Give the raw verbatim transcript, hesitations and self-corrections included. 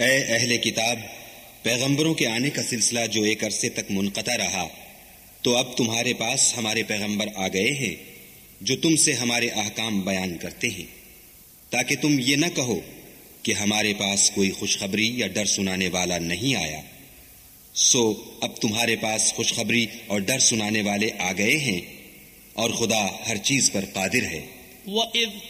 ए अहले किताब, पैगंबरों के आने का सिलसिला जो एक अरसे तक मुनक़ता रहा, तो अब तुम्हारे पास हमारे पैगंबर आ गए हैं जो तुमसे हमारे अहकाम बयान करते हैं, ताकि तुम ये न कहो कि हमारे पास कोई खुशखबरी या डर सुनाने वाला नहीं आया। सो अब तुम्हारे पास खुशखबरी और डर सुनाने वाले आ गए हैं और खुदा हर चीज पर कादिर है।